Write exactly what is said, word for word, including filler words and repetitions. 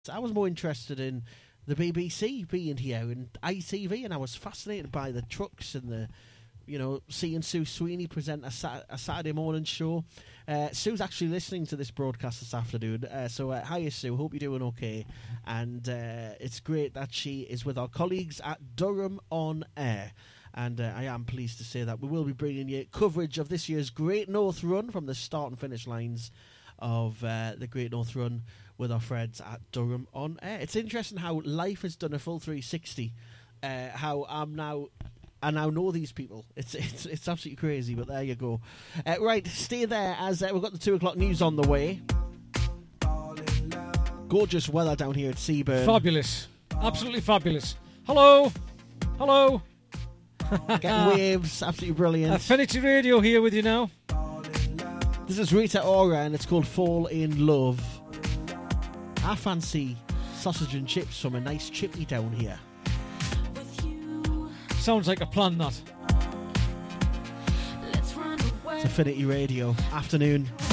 I was more interested in the B B C being here and I T V, and I was fascinated by the trucks and the, you know, seeing Sue Sweeney present a, sat- a Saturday morning show. Uh, Sue's actually listening to this broadcast this afternoon. Uh, so, uh, hiya, Sue. Hope you're doing okay. And uh, it's great that she is with our colleagues at Durham On Air. And uh, I am pleased to say that we will be bringing you coverage of this year's Great North Run from the start and finish lines of uh, the Great North Run with our friends at Durham On Air. It's interesting how life has done a full three sixty. Uh, how I'm now... I now know these people. It's it's it's absolutely crazy, but there you go. Uh, right, stay there as uh, we've got the two o'clock news on the way. Gorgeous weather down here at Seaburn. Fabulous. Absolutely fabulous. Hello. Hello. Getting waves. Absolutely brilliant. Affinity Radio here with you now. This is Rita Ora and it's called Fall in Love. I fancy sausage and chips from a nice chippy down here. Sounds like a plan, that. It's Affinity Radio. Afternoon.